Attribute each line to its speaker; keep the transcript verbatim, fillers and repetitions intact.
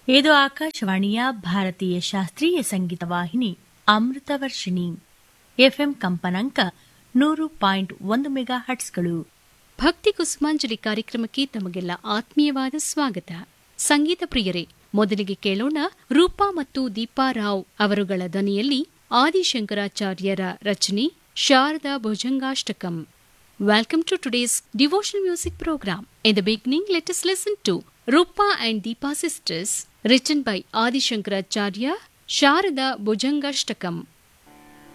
Speaker 1: ಇದು ಆಕಾಶವಾಣಿಯ ಭಾರತೀಯ ಶಾಸ್ತ್ರೀಯ ಸಂಗೀತ ವಾಹಿನಿ ಅಮೃತವರ್ಷಿಣಿ. ಎಫ್ಎಂ ಕಂಪನಾಂಕ ನೂರು ಪಾಯಿಂಟ್ ಒಂದು ಮೆಗಾ ಹಟ್ಸ್ಗಳು.
Speaker 2: ಭಕ್ತಿ ಕುಸುಮಾಂಜಲಿ ಕಾರ್ಯಕ್ರಮಕ್ಕೆ ತಮಗೆಲ್ಲ ಆತ್ಮೀಯವಾದ ಸ್ವಾಗತ. ಸಂಗೀತ ಪ್ರಿಯರೇ, ಮೊದಲಿಗೆ ಕೇಳೋಣ ರೂಪಾ ಮತ್ತು ದೀಪಾ ರಾವ್ ಅವರುಗಳ ಧ್ವನಿಯಲ್ಲಿ ಆದಿಶಂಕರಾಚಾರ್ಯರ ರಚನೆ Sharada ಭುಜಂಗಾಷ್ಟಕಂ. Welcome to today's devotional music program. In the beginning, let us listen to Rupa and Deepa sisters, written by Adi Shankaracharya, Sharada Bhujangastakam.